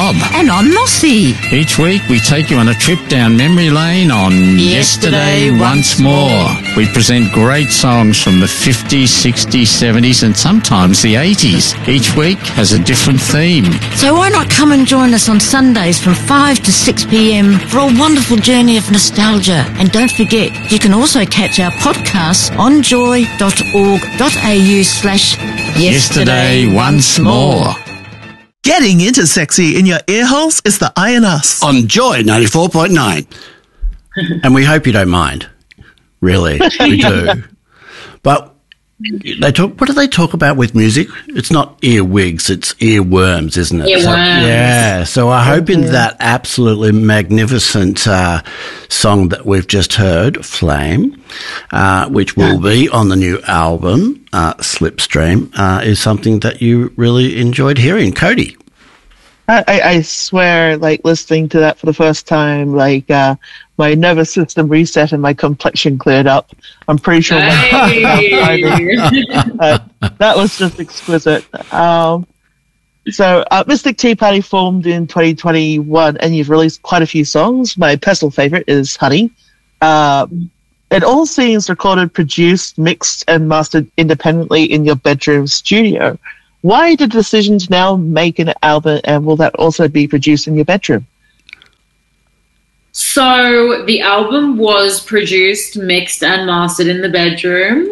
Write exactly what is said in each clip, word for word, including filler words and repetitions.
Rob. And I'm Mossy. Each week we take you on a trip down memory lane on Yesterday, Yesterday Once More. We present great songs from the fifties, sixties, seventies and sometimes the eighties. Each week has a different theme. So why not come and join us on Sundays from five to six p.m. for a wonderful journey of nostalgia. And don't forget, you can also catch our podcasts on joy dot org dot a u slash Yesterday Once More. Getting into sexy in your ear holes is the I and Us on Joy ninety-four point nine. And we hope you don't mind. Really, we do. But they talk. What do they talk about with music? It's not earwigs, it's earworms, isn't it? Earworms. So, yeah. So I hope in that absolutely magnificent uh, song that we've just heard, Flame, uh, which will be on the new album, uh, Slipstream, uh, is something that you really enjoyed hearing. Cody. I, I swear, like, listening to that for the first time, like, uh, my nervous system reset and my complexion cleared up. I'm pretty sure hey. uh, that was just exquisite. Um, so, uh, Mystic Tea Party formed in twenty twenty-one, and you've released quite a few songs. My personal favorite is Honey. Um, it all seems recorded, produced, mixed, and mastered independently in your bedroom studio. Why the decision to now make an album, and will that also be produced in your bedroom? So the album was produced, mixed, and mastered in the bedroom.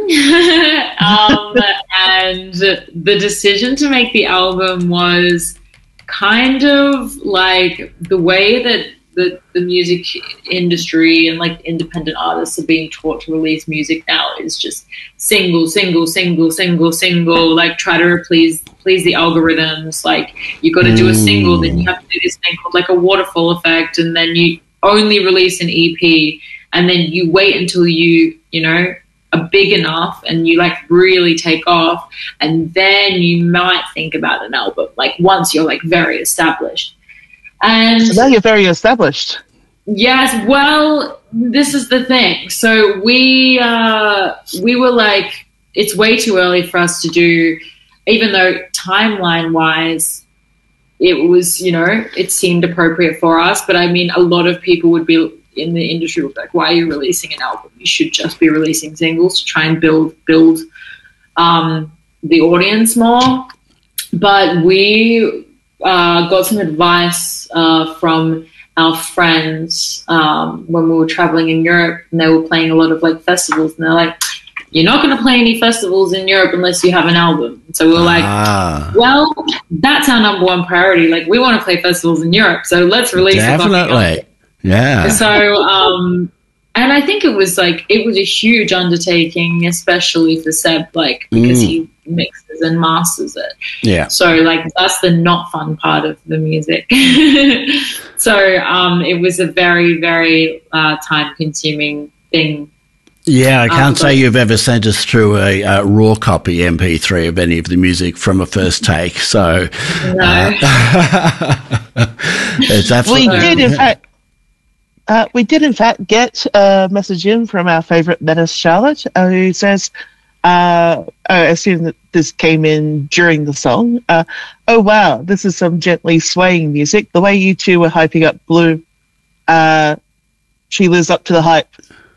um, and the decision to make the album was kind of like the way that the, the music industry and like independent artists are being taught to release music now is just single, single, single, single, single, like try to please please the algorithms. Like you got to mm. do a single, then you have to do this thing called like a waterfall effect, and then you only release an E P, and then you wait until you, you know, are big enough and you like really take off, and then you might think about an album, like once you're like very established. And so now you're very established. Yes, well, this is the thing. So we uh, we were like, it's way too early for us to do, even though timeline-wise, it was, you know, it seemed appropriate for us. But I mean, a lot of people would be in the industry would be like, why are you releasing an album? You should just be releasing singles to try and build build um, the audience more. But we uh, got some advice uh, from our friends um, when we were traveling in Europe, and they were playing a lot of like festivals, and they're like, you're not going to play any festivals in Europe unless you have an album. So we were like, ah. well, that's our number one priority. Like, we want to play festivals in Europe, so let's release a fucking album. Yeah. So, um, and I think it was like, it was a huge undertaking, especially for Seb, like, because mm. he mixes and masters it. Yeah. So, like, that's the not fun part of the music. So, um, it was a very, very uh, time-consuming thing. Yeah, I can't um, say you've ever sent us through a uh, raw copy M P three of any of the music from a first take. So, no. uh, it's absolutely. We did, in fact. Uh, we did, in fact, get a message in from our favourite Menace Charlotte, uh, who says, uh, I assume that this came in during the song, uh, oh, wow, this is some gently swaying music. The way you two were hyping up Blue, uh, she lives up to the hype.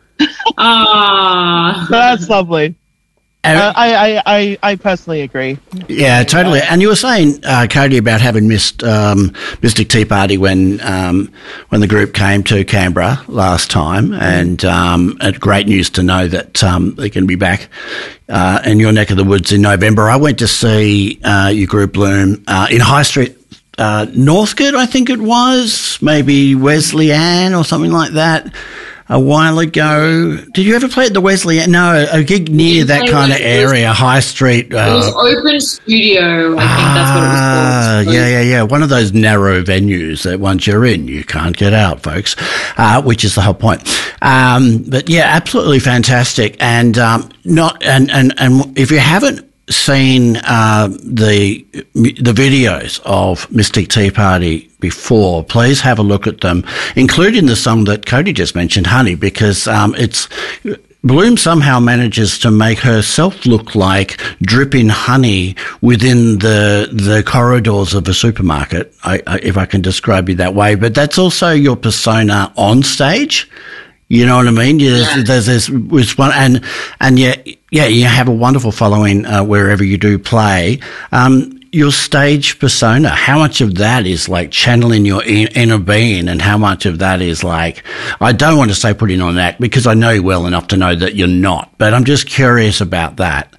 Ah, so that's lovely. Uh, I, I, I, I personally agree. Yeah, totally. And you were saying, uh, Cody, about having missed um, Mystic Tea Party when um, when the group came to Canberra last time, and um, it's great news to know that um, they can be back uh, in your neck of the woods in November. I went to see uh, your group Bloom uh, in High Street, uh, Northcote, I think it was, maybe Wesleyan or something like that. A while ago. Did you ever play at the Wesleyan? No, a gig near that kind of area, High Street. Uh, it was Open Studio, I think ah, that's what it was called. Yeah, yeah, yeah. One of those narrow venues that once you're in, you can't get out, folks, uh, which is the whole point. Um, but yeah, absolutely fantastic. And, um, not, and, and, and if you haven't seen uh, the the videos of Mystic Tea Party before, please have a look at them, including the song that Cody just mentioned, Honey, because um, it's Bloom somehow manages to make herself look like dripping honey within the the corridors of a supermarket, I, I, if I can describe you that way. But that's also your persona on stage. You know what I mean? There's, yeah. there's this, this one, and and yeah, yeah, you have a wonderful following uh, wherever you do play. Um, your stage persona, how much of that is like channeling your in, inner being, and how much of that is like, I don't want to say putting on an act because I know you well enough to know that you're not, but I'm just curious about that.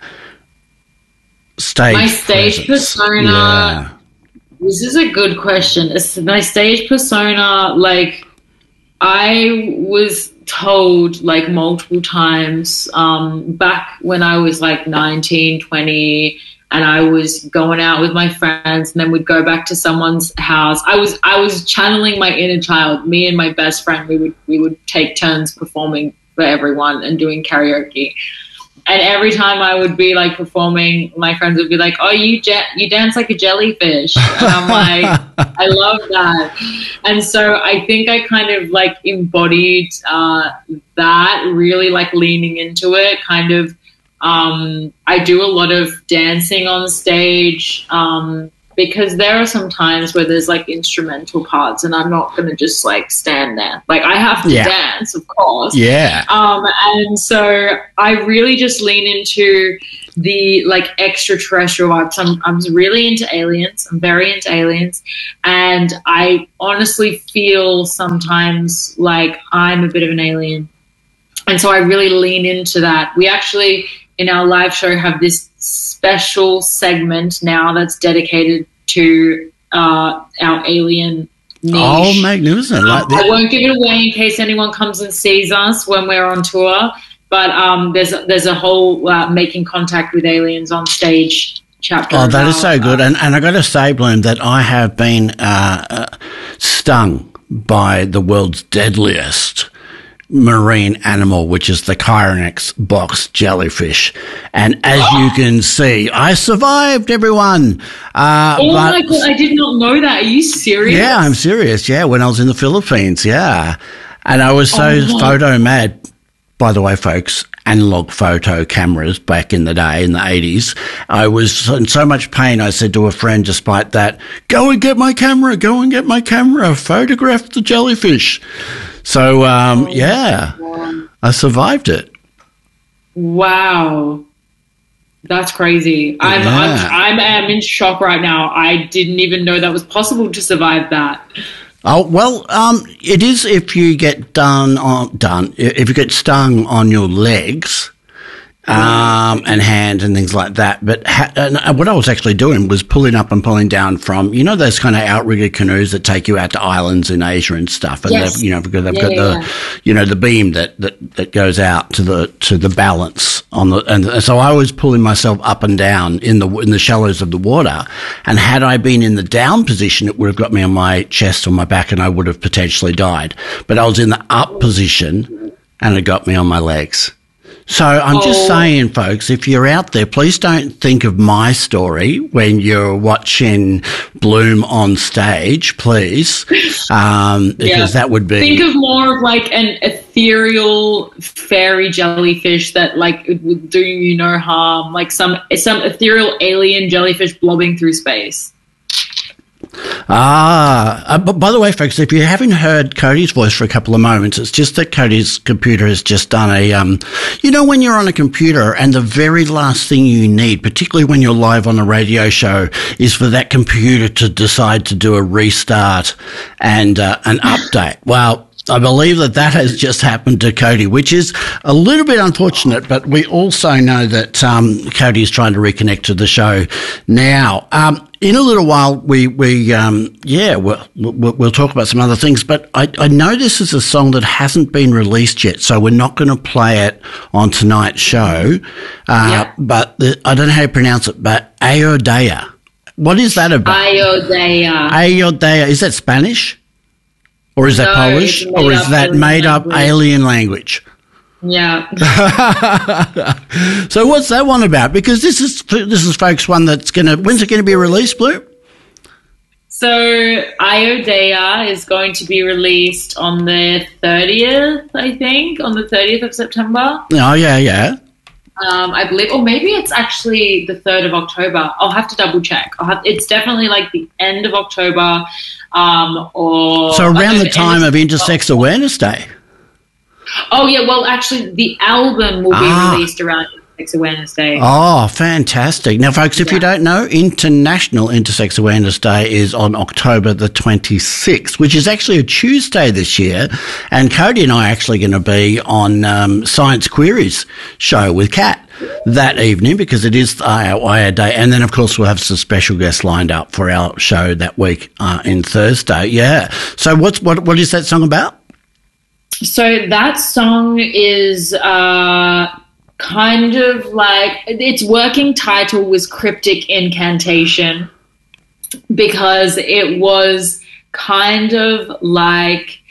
Stage My stage presence. persona, yeah. This is a good question. It's my stage persona, like, I was told like multiple times um, back when I was like nineteen, twenty, and I was going out with my friends, and then we'd go back to someone's house. I was I was channeling my inner child. Me and my best friend, we would we would take turns performing for everyone and doing karaoke. And every time I would be like performing, my friends would be like, "Oh, you je- you dance like a jellyfish," and I'm like, "I love that." And so I think I kind of like embodied uh, that, really like leaning into it, kind of. Um, I do a lot of dancing on stage um, because there are some times where there's like instrumental parts, and I'm not going to just like stand there. Like I have to yeah. dance, of course. Yeah. Um, and so I really just lean into the like extraterrestrial vibes. I'm, I'm really into aliens. I'm very into aliens. And I honestly feel sometimes like I'm a bit of an alien. And so I really lean into that. We actually, in our live show, have this special segment now that's dedicated to uh, our alien niche. Oh, magnificent. Um, Like I won't give it away in case anyone comes and sees us when we're on tour, but um, there's, there's a whole uh, making contact with aliens on stage chapter. Oh, that is our, so good. Uh, And, and I got to say, Bloom, that I have been uh, uh, stung by the world's deadliest marine animal, which is the Chironex box jellyfish. And as you can see, I survived, everyone. Uh, oh but, my God, I did not know that. Are you serious? Yeah, I'm serious. Yeah, when I was in the Philippines, yeah. And I was so Oh, my- photo mad. By the way, folks, analog photo cameras back in the day, in the eighties, I was in so much pain, I said to a friend, despite that, go and get my camera, go and get my camera, photograph the jellyfish. So, um, Oh, yeah, God. I survived it. Wow. That's crazy. I'm, Yeah. I'm, I'm, I'm in shock right now. I didn't even know that was possible to survive that. Oh, well, um, it is if you get done on, done, if you get stung on your legs, um, and hands and things like that. But ha- and what I was actually doing was pulling up and pulling down from, you know, those kind of outrigger canoes that take you out to islands in Asia and stuff. And Yes. they've, you know, because they've Yeah, got yeah, the, yeah. you know, the beam that, that, that goes out to the, to the balance on the, and so I was pulling myself up and down in the, in the shallows of the water. And had I been in the down position, it would have got me on my chest or my back and I would have potentially died. But I was in the up position and it got me on my legs. So I'm just Oh. saying, folks, if you're out there, please don't think of my story when you're watching Bloom on stage, please, um, because Yeah. that would be... Think of more of like an ethereal fairy jellyfish that like it would do you no harm, like some some ethereal alien jellyfish blobbing through space. Ah, uh, but by the way, folks, if you haven't heard Cody's voice for a couple of moments, it's just that Cody's computer has just done a, um, you know, when you're on a computer and the very last thing you need, particularly when you're live on a radio show, is for that computer to decide to do a restart and uh, an update. Well, I believe that that has just happened to Cody, which is a little bit unfortunate, but we also know that um, Cody is trying to reconnect to the show now. Um, in a little while, we, we um, yeah, we'll, we'll, we'll talk about some other things, but I, I know this is a song that hasn't been released yet, so we're not going to play it on tonight's show. Uh, Yeah. But the, I don't know how to pronounce it, but Ayodhya. What is that about? Ayodhya. Ayodhya. Is that Spanish? Or is that No, Polish? it's Or made is up that alien made up language. alien language? Yeah. So what's that one about? Because this is, this is folks, one that's going to, when's it going to be released, Blue? So Iodea is going to be released on the thirtieth, I think, on the thirtieth of September. Oh, yeah, yeah. Um, I believe, or maybe it's actually the third of October. I'll have to double check. I'll have, it's definitely like the end of October, um, or so around oh, the time of Intersex Awareness Day. Oh yeah, well actually the album will be ah. released around Intersex Awareness Day. Oh, fantastic! Now, folks, if yeah. you don't know, International Intersex Awareness Day is on October the twenty-sixth, which is actually a Tuesday this year. And Cody and I are actually going to be on um, Science Queries show with Kat that evening because it is our I A Day. And then, of course, we'll have some special guests lined up for our show that week uh, in Thursday. Yeah. So what's what? What is that song about? So that song is... Uh, kind of like its working title was Cryptic Incantation because it was kind of like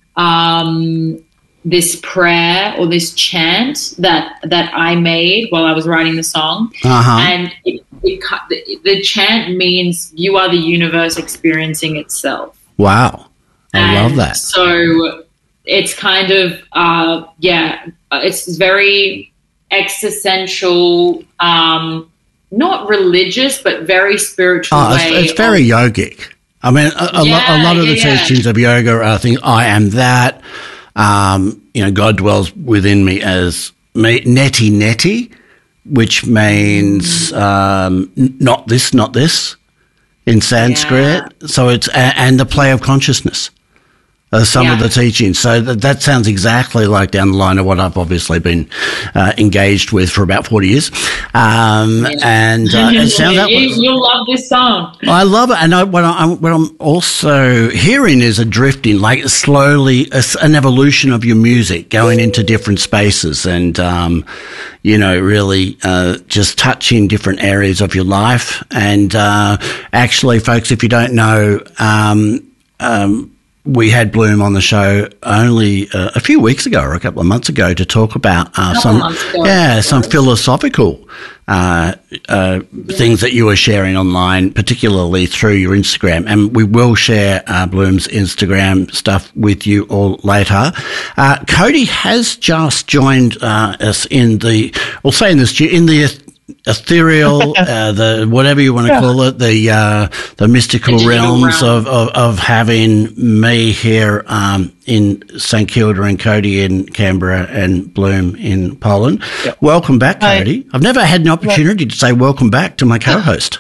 um, this prayer or this chant that that I made while I was writing the song. Uh-huh. And it, it, the, the chant means you are the universe experiencing itself. Wow. I and love that. So it's kind of, uh, yeah, it's very... existential, um, not religious, but very spiritual oh, way. It's, it's very of, yogic. I mean, a, a, yeah, lo- a lot of the yeah, teachings yeah. of yoga are, I think, I am that. Um, you know, God dwells within me as me, neti neti, which means um, n- not this, not this in Sanskrit. Yeah. So it's, a, and the play of consciousness. Uh, some yeah. of the teachings. So that, that sounds exactly like down the line of what I've obviously been uh, engaged with for about forty years. Um, yeah. And uh, it sounds you, you'll love this song. I love it. And I, what, I, what I'm also hearing is a drifting, like slowly, a, an evolution of your music going into different spaces and, um, you know, really uh, just touching different areas of your life. And uh, actually, folks, if you don't know, um, um, we had Bloom on the show only uh, a few weeks ago or a couple of months ago to talk about uh, some, yeah, some philosophical uh, uh, things that you were sharing online, particularly through your Instagram. And we will share uh, Bloom's Instagram stuff with you all later. Uh, Cody has just joined uh, us in the, we'll say in the stu- in the ethereal, uh, the whatever you want to call it, the uh, the mystical the realms realm. of, of, of having me here um, in St Kilda and Cody in Canberra and Bloom in Poland. Yep. Welcome back, Cody. Hi. I've never had an opportunity to say welcome back to my co-host.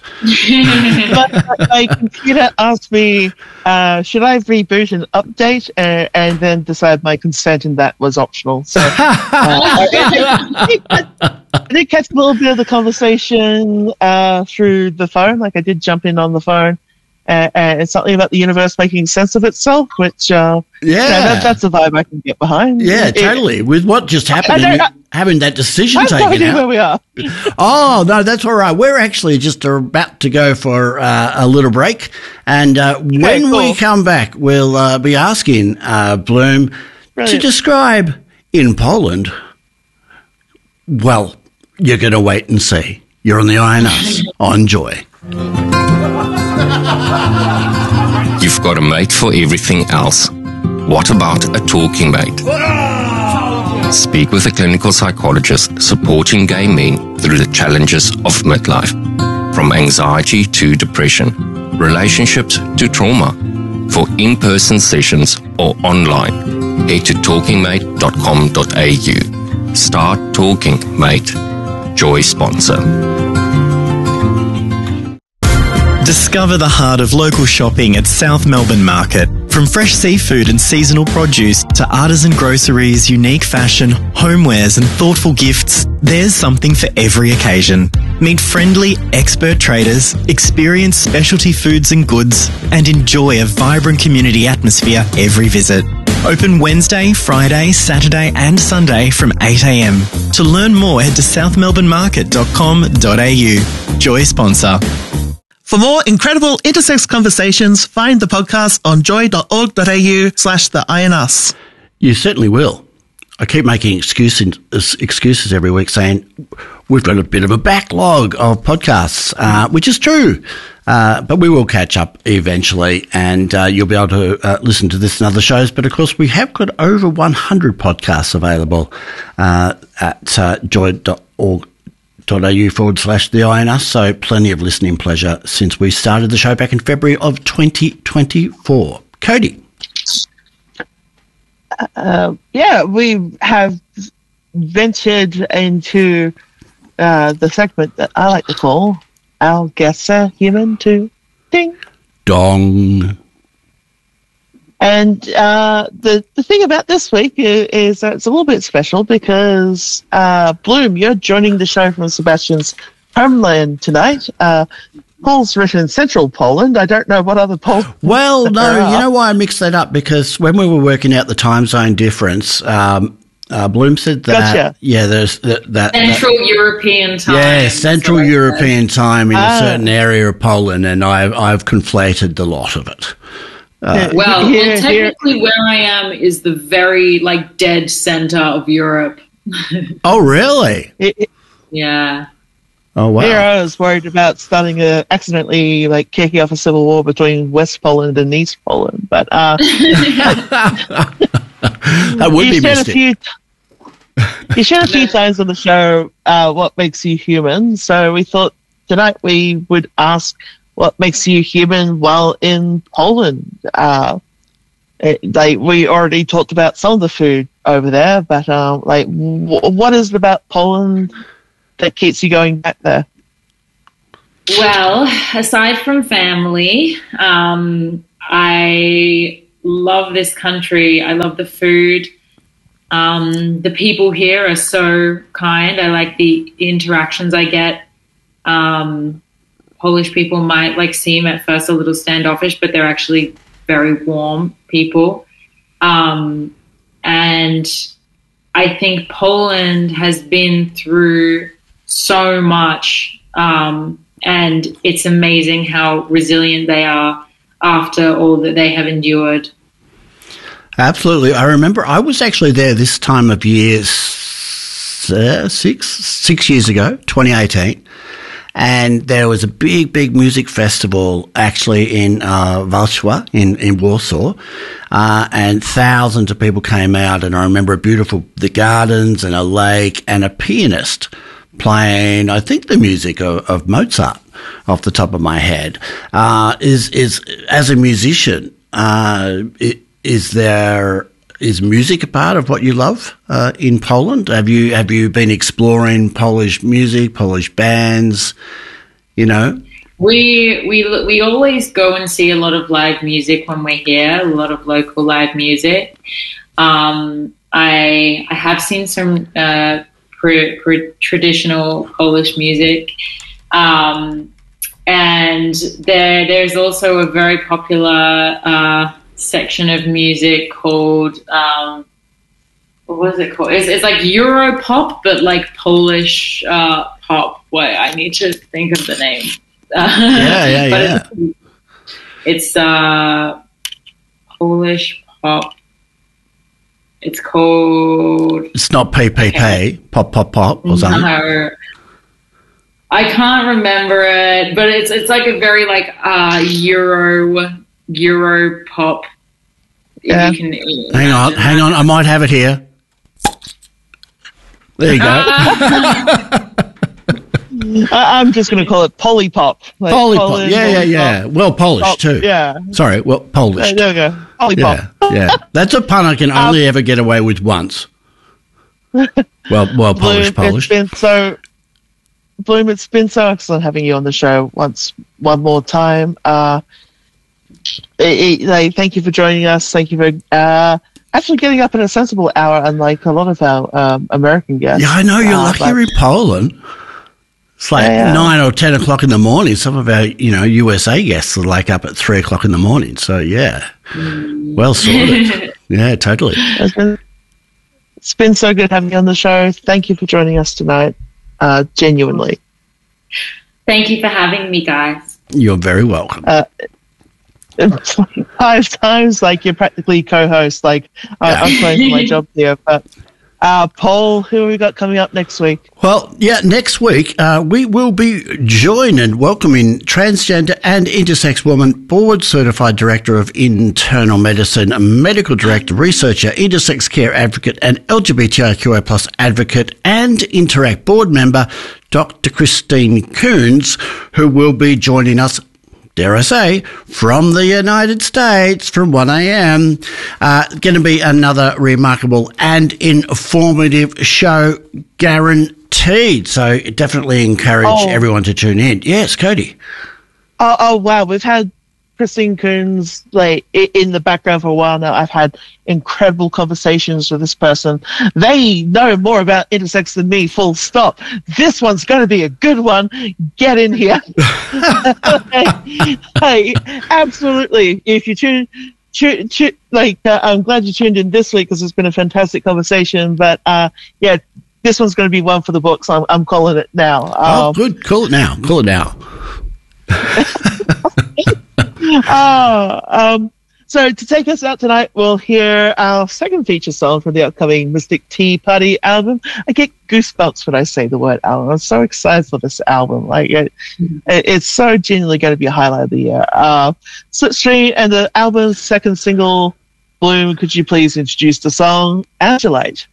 my, my computer asked me, uh, should I reboot and update, uh, and then decide my consent, and that was optional. So uh, I, I did catch a little bit of the conversation uh, through the phone. Like I did jump in on the phone, uh, and it's something about the universe making sense of itself, which uh, yeah, you know, that, that's a vibe I can get behind. Yeah, it, totally. It, With what just happened, and you, having that decision I taken have no idea out. Where we are. Oh no, that's all right. We're actually just about to go for uh, a little break, and uh, okay, when cool. we come back, we'll uh, be asking uh, Bloom Brilliant. to describe in Poland. Well, you're going to wait and see. You're on the I N S on Joy. You've got a mate for everything else. What about a talking mate? Speak with a clinical psychologist supporting gay men through the challenges of midlife. From anxiety to depression, relationships to trauma. For in-person sessions or online, head to talking mate dot com dot a u. Start Talking Mate. Joy sponsor. Discover the heart of local shopping at South Melbourne Market. From fresh seafood and seasonal produce to artisan groceries, unique fashion, homewares and thoughtful gifts, there's something for every occasion. Meet friendly, expert traders, experience specialty foods and goods, and enjoy a vibrant community atmosphere every visit. Open Wednesday, Friday, Saturday and Sunday from eight a m. To learn more, head to south melbourne market dot com dot a u. Joy sponsor. For more incredible intersex conversations, find the podcast on joy dot org dot a u slash the I N S. You certainly will. I keep making excuses excuses every week, saying we've got a bit of a backlog of podcasts, uh, which is true. Uh, but we will catch up eventually, and uh, you'll be able to uh, listen to this and other shows. But of course, we have got over one hundred podcasts available uh, at uh, joy dot org dot a u forward slash the I N S. So plenty of listening pleasure since we started the show back in February of twenty twenty-four. Cody. Uh, yeah, we have ventured into uh, the segment that I like to call Our Guests Are Human Too. Ding. Dong. And uh, the, the thing about this week is, is that it's a little bit special because, uh, Bloom, you're joining the show from Sebastian's homeland tonight. Uh, Paul's written Central Poland. I don't know what other Poland. Well, no, you know why I mixed that up? Because when we were working out the time zone difference, um, uh, Bloom said that. Gotcha. Yeah, there's that. that Central that, European time. Yeah, Central so European time in Ah. a certain area of Poland, and I've I've conflated the lot of it. Uh, Well, Here- well, technically, where I am is the very like dead center of Europe. oh, really? It, it, Yeah. Oh, wow. Here I was worried about starting a accidentally like kicking off a civil war between West Poland and East Poland, but uh, that would you be said a mystic. few. You shared a few times on the show uh, what makes you human, so we thought tonight we would ask what makes you human while in Poland. Uh, it, like we already talked about some of the food over there, but uh, like w- what is it about Poland that keeps you going back there? Well, aside from family, um, I love this country. I love the food. Um, the people here are so kind. I like the interactions I get. Um, Polish people might like seem at first a little standoffish, but they're actually very warm people. Um, and I think Poland has been through so much, um, and it's amazing how resilient they are after all that they have endured. Absolutely. I remember I was actually there this time of year uh, six six years ago, twenty eighteen, and there was a big, big music festival actually in uh, Warsaw, in, in Warsaw, uh, and thousands of people came out, and I remember a beautiful, the gardens and a lake and a pianist playing, I think, the music of, of Mozart off the top of my head. Uh, is, is, as a musician, uh, it, is there, is music a part of what you love, uh, in Poland? Have you, have you been exploring Polish music, Polish bands, you know? We we we always go and see a lot of live music when we're here, a lot of local live music. Um, I I have seen some uh, pre, pre, traditional Polish music, um, and there there's also a very popular uh, section of music called um, what was it called? It's, it's like Euro pop, but like Polish uh, pop. Wait, I need to think of the name. Uh, Yeah, yeah, but yeah. It's, it's uh, Polish pop. It's called. It's not P P P, Okay. pop, pop, pop, or something. No, I can't remember it, but it's it's like a very like uh, Euro Euro pop. If Yeah. you can Hang on, imagine hang that. on, I might have it here. There you go. I, I'm just going to call it Polypop. Like Polypop. Poland, Yeah, yeah, Polypop. yeah. Well, Polish Pop, too. yeah. Sorry, well, Polish. There, there we go. Polypop. Yeah, yeah. That's a pun I can only ever get away with once. Well, well, Polish, Bloom, Polish. It's been so, Bloom, it's been so excellent having you on the show once, one more time. Uh, it, it, like, thank you for joining us. Thank you for uh, actually getting up at a sensible hour, unlike a lot of our um, American guests. Yeah, I know. You're Uh, lucky but- you're in Poland. It's like Yeah, yeah. nine or ten o'clock in the morning. Some of our, you know, U S A guests are like up at three o'clock in the morning. So yeah, well sorted. Yeah, totally. It's been, it's been so good having you on the show. Thank you for joining us tonight. Uh, genuinely. Thank you for having me, guys. You're very welcome. Uh, It's like five times like you're practically co-host. Like I, I'm playing for my job here, but Uh, Paul, who have we got coming up next week? Well, yeah, next week uh, we will be joined and welcoming transgender and intersex woman, board certified director of internal medicine, medical director, researcher, intersex care advocate, and L G B T I Q A plus advocate and Interact board member, Doctor Christine Coons, who will be joining us, dare I say, from the United States from one a.m. Uh, going to be another remarkable and informative show, guaranteed. So definitely encourage Oh. everyone to tune in. Yes, Cody. Oh, oh wow, we've had Christine Coons like i- in the background for a while now. I've had incredible conversations with this person. They know more about intersex than me, full stop. This one's going to be a good one. Get in here. hey, hey, absolutely. If you tune, tune, tune like, uh, I'm glad you tuned in this week because it's been a fantastic conversation. But uh, yeah, this one's going to be one for the books. I'm, I'm calling it now. Um, Oh, good. Call it now. Call it now. Oh, um, so to take us out tonight, we'll hear our second feature song from the upcoming Mystic Tea Party album. I get goosebumps when I say the word album. I'm so excited for this album. Like it, it, it's so genuinely going to be a highlight of the year. Uh, Slipstream and the album's second single, Bloom. Could you please introduce the song Angelight?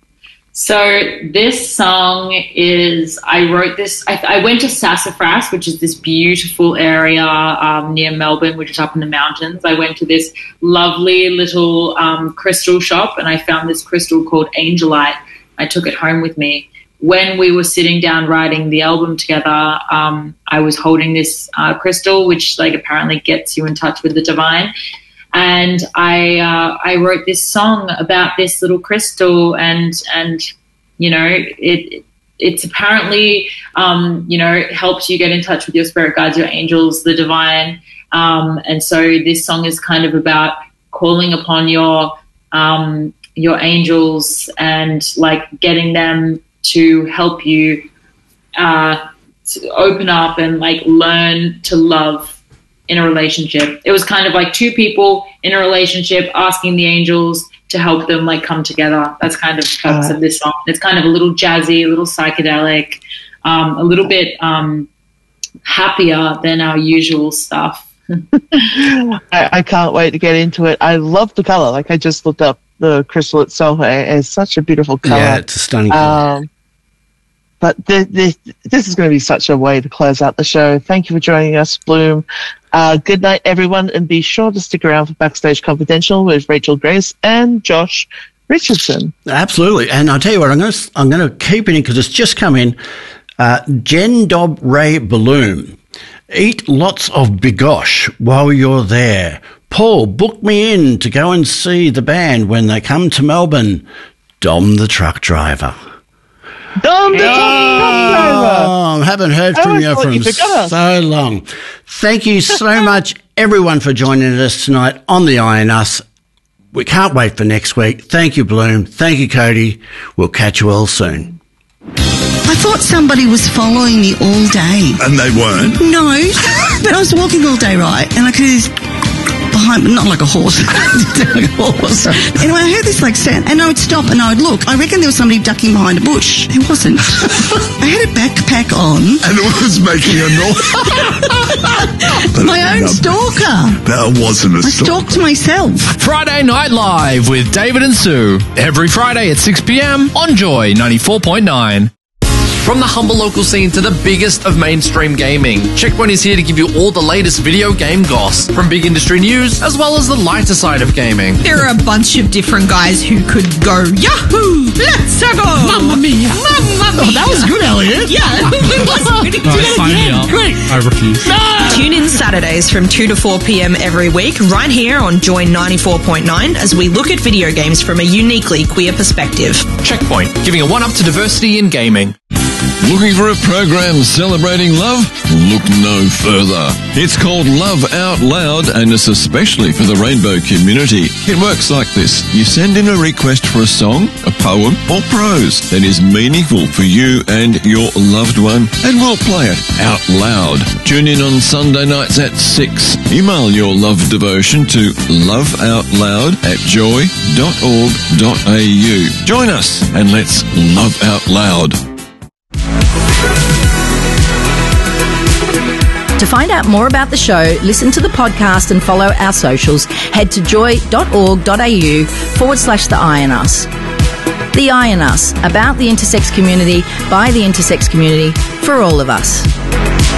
So this song is, I wrote this, I, I went to Sassafras, which is this beautiful area um, near Melbourne, which is up in the mountains. I went to this lovely little um, crystal shop and I found this crystal called Angelite. I took it home with me. When we were sitting down writing the album together, um, I was holding this uh, crystal, which like apparently gets you in touch with the divine. And I uh, I wrote this song about this little crystal, and and you know it it's apparently um, you know it helps you get in touch with your spirit guides, your angels, the divine. Um, and so this song is kind of about calling upon your um, your angels and like getting them to help you uh, to open up and like learn to love in a relationship. It was kind of like two people in a relationship asking the angels to help them like come together. That's kind of the purpose of this song. It's kind of a little jazzy, a little psychedelic, um, a little bit um, happier than our usual stuff. I, I can't wait to get into it. I love the color. Like I just looked up the crystal itself. It's such a beautiful color. Yeah, it's a stunning color. Um, but th- th- this is going to be such a way to close out the show. Thank you for joining us, Bloom. Uh, good night, everyone, and be sure to stick around for Backstage Confidential with Rachel Grace and Josh Richardson. Absolutely. And I'll tell you what, I'm going to I'm going to keep it in because it's just come in. Uh, Jen Dob Ray Bloom. Eat lots of bigosh while you're there. Paul, book me in to go and see the band when they come to Melbourne. Dom the truck driver. Dom the truck driver. Oh, I haven't heard I from always you thought from you forgot us. so long. Thank you so much, everyone, for joining us tonight on the I N Us. We can't wait for next week. Thank you, Bloom. Thank you, Cody. We'll catch you all soon. I thought somebody was following me all day. And they weren't? No, but I was walking all day, right? And I could behind, not like a horse, like a horse. Anyway, I heard this like sound, and I would stop and I would look. I reckon there was somebody ducking behind a bush. There wasn't. I had a backpack on. And it was making a noise. My own stalker. That wasn't a I stalker. stalked myself. Friday Night Live with David and Sue. Every Friday at six p.m. on Joy ninety-four point nine. From the humble local scene to the biggest of mainstream gaming, Checkpoint is here to give you all the latest video game goss, from big industry news as well as the lighter side of gaming. There are a bunch of different guys who could go, Yahoo! Let's go! Mamma mia! Mamma mia! Oh, that was good, Elliot. Yeah, it was pretty good. No, sign me up. Great. I refuse. No! Tune in Saturdays from two to four p.m. every week, right here on Joy ninety-four point nine, as we look at video games from a uniquely queer perspective. Checkpoint, giving a one-up to diversity in gaming. Looking for a program celebrating love? Look no further. It's called Love Out Loud and it's especially for the rainbow community. It works like this. You send in a request for a song, a poem or prose that is meaningful for you and your loved one and we'll play it out loud. Tune in on Sunday nights at six. Email your love devotion to loveoutloud at joy dot org dot a u. Join us and let's love out loud. To find out more about the show, listen to the podcast and follow our socials, head to joy dot org dot a u forward slash the I and Us. The I and Us, about the intersex community, by the intersex community, for all of us.